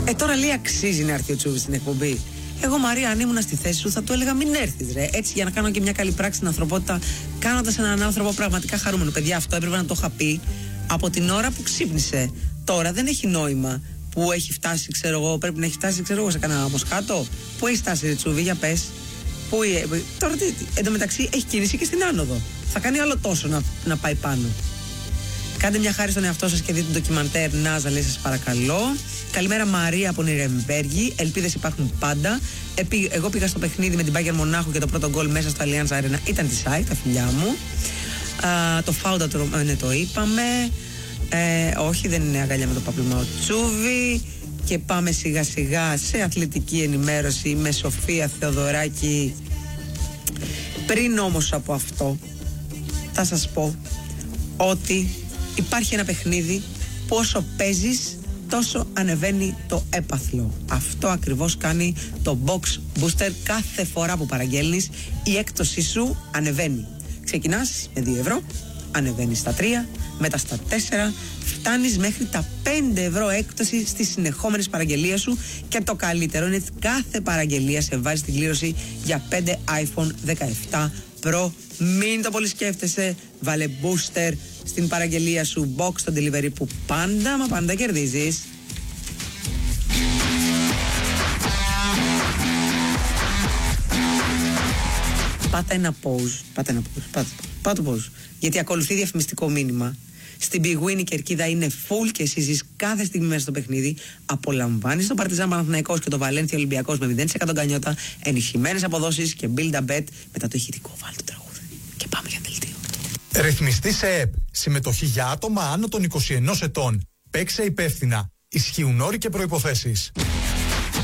Τώρα λέει αξίζει να έρθει ο Τσούβης στην εκπομπή. Εγώ, Μαρία, αν ήμουν στη θέση σου, θα του έλεγα μην έρθεις, ρε. Έτσι, για να κάνω και μια καλή πράξη στην ανθρωπότητα, κάνοντας έναν άνθρωπο πραγματικά χαρούμενο. Παιδιά, αυτό έπρεπε να το είχα πει από την ώρα που ξύπνησε. Τώρα δεν έχει νόημα που έχει φτάσει, ξέρω εγώ, πρέπει να έχει φτάσει, ξέρω εγώ, σε κανένα μοσχάτο. Πού έχει φτάσει, ρε Τσούβη, για πες. Τώρα τι, εν τω μεταξύ έχει κίνηση και στην άνοδο. Θα κάνει άλλο τόσο να πάει πάνω. Κάντε μια χάρη στον εαυτό σας και δείτε το ντοκιμαντέρ Νάζα, λέει, σας παρακαλώ. Καλημέρα, Μαρία από Νιρεμβέργη. Ελπίδες υπάρχουν πάντα. Εγώ πήγα στο παιχνίδι με την Bayern Μονάχου και το πρώτο γκολ μέσα στο Allianz Arena ήταν τη ΣΑΙ, τα φιλιά μου. Το φάουντα το είπαμε. Όχι, δεν είναι αγκαλιά με το παπλωμό Τσούβι. Και πάμε σιγά σιγά σε αθλητική ενημέρωση με Σοφία Θεοδωράκη. Πριν όμως από αυτό, θα σας πω ότι υπάρχει ένα παιχνίδι που όσο παίζεις τόσο ανεβαίνει το έπαθλο. Αυτό ακριβώς κάνει το Box Booster. Κάθε φορά που παραγγέλνεις η έκπτωσή σου ανεβαίνει. Ξεκινάς με 2 ευρώ, ανεβαίνεις στα 3, μετά στα 4, φτάνεις μέχρι τα 5 ευρώ έκπτωση στις συνεχόμενες παραγγελίες σου και το καλύτερο είναι ότι κάθε παραγγελία σε βάζει στην κλήρωση για 5 iPhone 17 Pro. Μην το πολύ σκέφτεσαι, βάλε booster στην παραγγελία σου, box στο delivery που πάντα μα πάντα κερδίζεις. Πάτα ένα pause, πάτα pause, γιατί ακολουθεί διαφημιστικό μήνυμα. Στην Big Win η κερκίδα είναι full και εσύ ζεις κάθε στιγμή μέσα στο παιχνίδι. Απολαμβάνεις το Παρτιζάν Παναθηναϊκός και το Βαλένθια Ολυμπιακός με 0% γκανιότα, ενισχυμένες αποδόσεις και build a bet μετά το ηχητικό. Βάλ το τραγούδι και πάμε για δελτίο. Ρυθμιστή σε ΕΠ. Συμμετοχή για άτομα άνω των 21 ετών. Παίξε υπεύθυνα. Ισχύουν όροι και προϋποθέσεις.